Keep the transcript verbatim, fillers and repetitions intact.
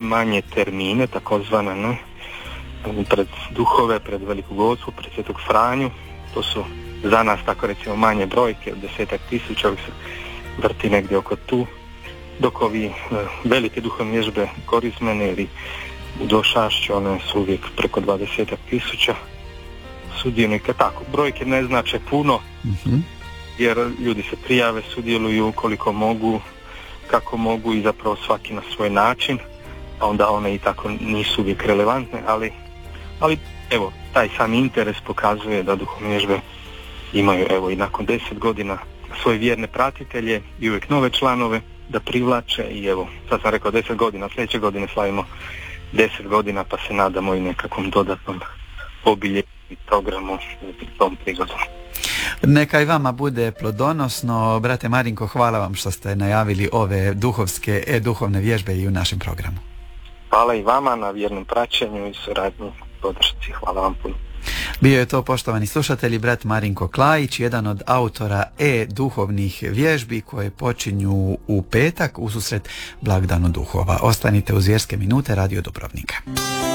manje termine, takozvane, ne, pred duhove, pred Veliku Gospu, pred Svetog Franju. To su za nas, tako recimo, manje brojke, desetak tisuća, ovih se vrti negdje oko tu, dok ovi e, velike duhovne vježbe korizmene ili došašće, one su uvijek preko dvadesetak tisuća sudionika. Tako, brojke ne znače puno, mm-hmm. jer ljudi se prijave, sudjeluju koliko mogu, kako mogu i zapravo svaki na svoj način, a onda one i tako nisu uvijek relevantne, ali, ali evo, taj sam interes pokazuje da duhovne vježbe imaju, evo, i nakon deset godina svoje vjerne pratitelje i uvijek nove članove da privlače i evo, sad sam rekao deset godina, sljedeće godine slavimo deset godina, pa se nadamo i nekakvom dodatnom obilježju i programu u tom prigodom. Neka i vama bude plodonosno. Brate Marinko, hvala vam što ste najavili ove duhovske, e-duhovne vježbe i u našem programu. Hvala i vama na vjernom praćenju i suradnji, podršci. Hvala vam puno. Bio je to, poštovani slušatelji, brat Marinko Klajić, jedan od autora e-duhovnih vježbi koje počinju u petak ususret blagdanu duhova. Ostanite uz Vjerske minute Radio Dubrovnika.